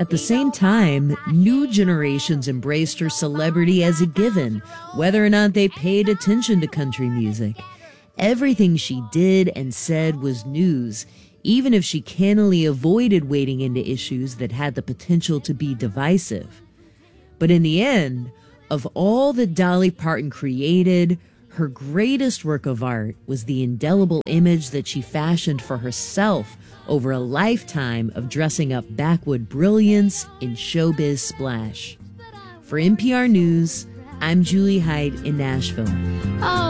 At the same time, new generations embraced her celebrity as a given, whether or not they paid attention to country music. Everything she did and said was news, even if she cannily avoided wading into issues that had the potential to be divisive. But in the end, of all that Dolly Parton created, her greatest work of art was the indelible image that she fashioned for herself over a lifetime of dressing up backwood brilliance in showbiz splash. For NPR News, I'm Julie Heidt in Nashville. Oh.